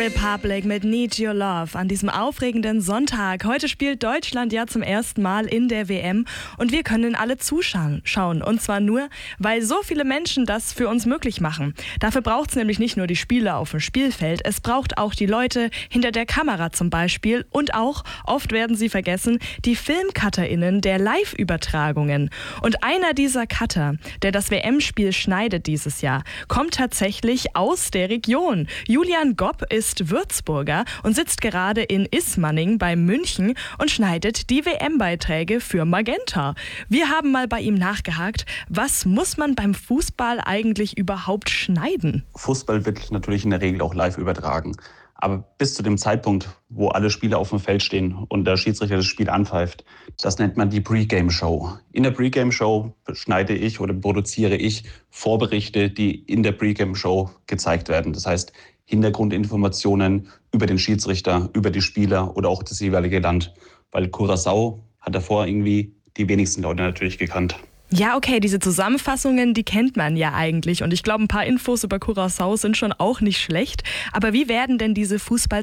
Republic mit Need Your Love an diesem aufregenden Sonntag. Heute spielt Deutschland ja zum ersten Mal in der WM und wir können alle zuschauen. Und zwar nur, weil so viele Menschen das für uns möglich machen. Dafür braucht es nämlich nicht nur die Spieler auf dem Spielfeld, es braucht auch die Leute hinter der Kamera zum Beispiel und auch, oft werden sie vergessen, die FilmcutterInnen der Live-Übertragungen. Und einer dieser Cutter, der das WM-Spiel schneidet dieses Jahr, kommt tatsächlich aus der Region. Julian Gopp ist Würzburger und sitzt gerade in Ismaning bei München und schneidet die WM-Beiträge für Magenta. Wir haben mal bei ihm nachgehakt, was muss man beim Fußball eigentlich überhaupt schneiden? Fußball wird natürlich in der Regel auch live übertragen. Aber bis zu dem Zeitpunkt, wo alle Spieler auf dem Feld stehen und der Schiedsrichter das Spiel anpfeift, das nennt man die Pre-Game-Show. In der Pre-Game-Show schneide ich oder produziere ich Vorberichte, die in der Pre-Game-Show gezeigt werden. Das heißt, Hintergrundinformationen über den Schiedsrichter, über die Spieler oder auch das jeweilige Land. Weil Curaçao hat davor irgendwie die wenigsten Leute natürlich gekannt. Ja, okay, diese Zusammenfassungen, die kennt man ja eigentlich. Und ich glaube, ein paar Infos über Curaçao sind schon auch nicht schlecht. Aber wie werden denn diese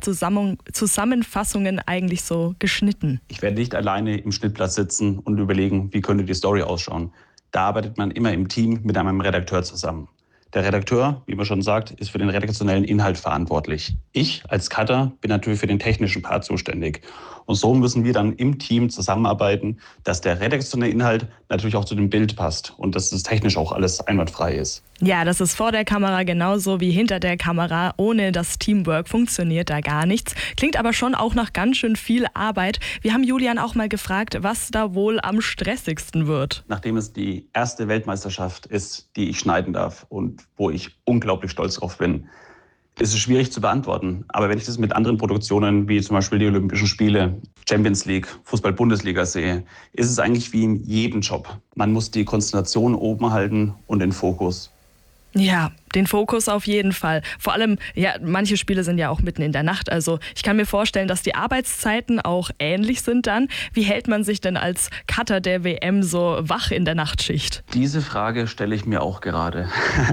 Fußball-Zusammenfassungen eigentlich so geschnitten? Ich werde nicht alleine im Schnittplatz sitzen und überlegen, wie könnte die Story ausschauen. Da arbeitet man immer im Team mit einem Redakteur zusammen. Der Redakteur, wie man schon sagt, ist für den redaktionellen Inhalt verantwortlich. Ich als Cutter bin natürlich für den technischen Part zuständig. Und so müssen wir dann im Team zusammenarbeiten, dass der redaktionelle Inhalt natürlich auch zu dem Bild passt und dass das technisch auch alles einwandfrei ist. Ja, das ist vor der Kamera genauso wie hinter der Kamera. Ohne das Teamwork funktioniert da gar nichts. Klingt aber schon auch nach ganz schön viel Arbeit. Wir haben Julian auch mal gefragt, was da wohl am stressigsten wird. Nachdem es die erste Weltmeisterschaft ist, die ich schneiden darf und wo ich unglaublich stolz drauf bin, ist es schwierig zu beantworten. Aber wenn ich das mit anderen Produktionen, wie zum Beispiel die Olympischen Spiele, Champions League, Fußball-Bundesliga sehe, ist es eigentlich wie in jedem Job. Man muss die Konzentration oben halten und den Fokus. Ja, den Fokus auf jeden Fall. Vor allem, ja, manche Spiele sind ja auch mitten in der Nacht. Also ich kann mir vorstellen, dass die Arbeitszeiten auch ähnlich sind dann. Wie hält man sich denn als Cutter der WM so wach in der Nachtschicht? Diese Frage stelle ich mir auch gerade.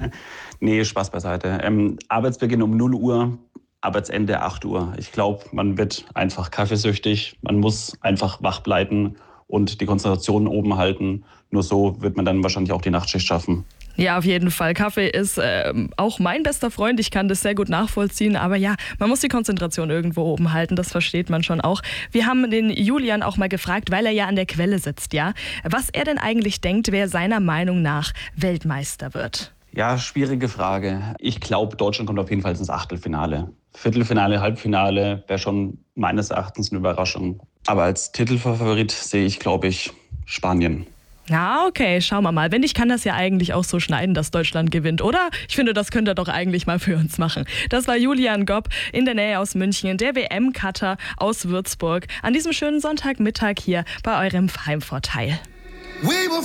Nee, Spaß beiseite. Arbeitsbeginn um 0 Uhr, Arbeitsende 8 Uhr. Ich glaube, man wird einfach kaffeesüchtig. Man muss einfach wach bleiben und die Konzentration oben halten. Nur so wird man dann wahrscheinlich auch die Nachtschicht schaffen. Ja, auf jeden Fall. Kaffee ist auch mein bester Freund. Ich kann das sehr gut nachvollziehen. Aber ja, man muss die Konzentration irgendwo oben halten. Das versteht man schon auch. Wir haben den Julian auch mal gefragt, weil er ja an der Quelle sitzt, ja, was er denn eigentlich denkt, wer seiner Meinung nach Weltmeister wird. Ja, schwierige Frage. Ich glaube, Deutschland kommt auf jeden Fall ins Achtelfinale. Viertelfinale, Halbfinale wäre schon meines Erachtens eine Überraschung. Aber als Titelfavorit sehe ich, glaube ich, Spanien. Ja, okay, schauen wir mal. Wenn nicht, kann das ja eigentlich auch so schneiden, dass Deutschland gewinnt, oder? Ich finde, das könnt ihr doch eigentlich mal für uns machen. Das war Julian Gopp in der Nähe aus München, der WM-Cutter aus Würzburg, an diesem schönen Sonntagmittag hier bei eurem Heimvorteil.